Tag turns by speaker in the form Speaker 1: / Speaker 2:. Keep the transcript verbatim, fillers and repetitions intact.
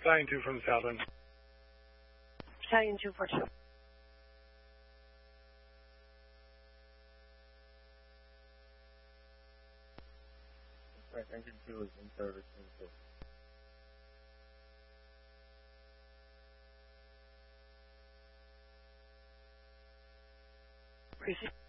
Speaker 1: Battalion two from the Southland.
Speaker 2: Battalion two four two.
Speaker 3: Right, engine two is in service.
Speaker 2: Receive.